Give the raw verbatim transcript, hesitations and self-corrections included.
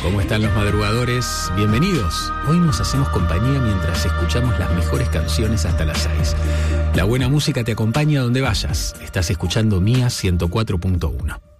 ¿Cómo están los madrugadores? Bienvenidos. Hoy nos hacemos compañía mientras escuchamos las mejores canciones hasta las seis. La buena música te acompaña donde vayas. Estás escuchando Mía ciento cuatro punto uno.